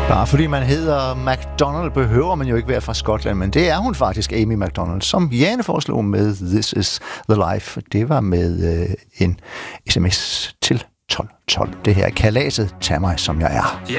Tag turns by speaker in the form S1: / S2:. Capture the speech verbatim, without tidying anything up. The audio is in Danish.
S1: Bare fordi man hedder MacDonald, behøver man jo ikke være fra Skotland, men det er hun faktisk, Amy MacDonald, som Jane foreslog med This Is The Life. Det var med øh, en sms til tolv tolv. Det her er kalaset, tag mig som jeg er.